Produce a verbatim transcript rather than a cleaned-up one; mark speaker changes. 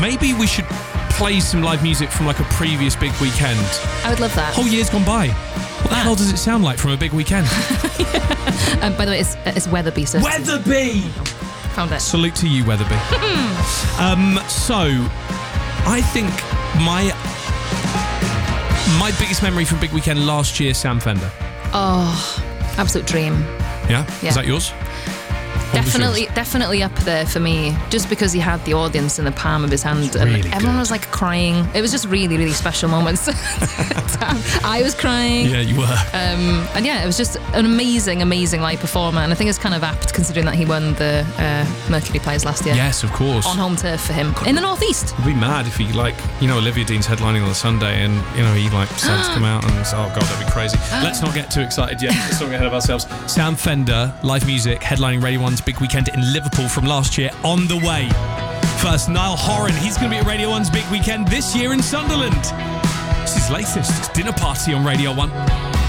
Speaker 1: maybe we should play some live music from like a previous big weekend.
Speaker 2: I would love that.
Speaker 1: Whole year's gone by. What the hell does it sound like from a big weekend?
Speaker 2: yeah. um, by the way, it's, it's Weatherby. So
Speaker 1: Weatherby!
Speaker 2: Found it.
Speaker 1: Salute to you, Weatherby. um, so, I think my my biggest memory from big weekend last year, Sam Fender.
Speaker 2: Oh, absolute dream.
Speaker 1: Yeah?
Speaker 2: Yeah.
Speaker 1: Is that yours?
Speaker 2: Definitely, definitely up there for me, just because he had the audience in the palm of his hand, and
Speaker 1: really
Speaker 2: everyone
Speaker 1: good.
Speaker 2: was like crying. It was just really, really special moments. I was crying.
Speaker 1: Yeah, you were.
Speaker 2: Um, and yeah, it was just an amazing, amazing live performer, and I think it's kind of apt considering that he won the uh, Mercury Prize last year.
Speaker 1: Yes, of course.
Speaker 2: On home turf for him in the northeast.
Speaker 1: I'd be mad if he, like, you know, Olivia Dean's headlining on a Sunday and, you know, he, like, decided to come out and say, oh, God, that'd be crazy. Let's not get too excited yet. Let's not get ahead of ourselves. Sam Fender, live music, headlining Radio one's big weekend in Liverpool from last year, on the way. First, Niall Horan. He's going to be at Radio one's big weekend this year in Sunderland. This is his latest. It's Dinner Party on Radio one.